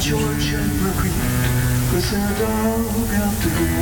George and Marie with their dog out there.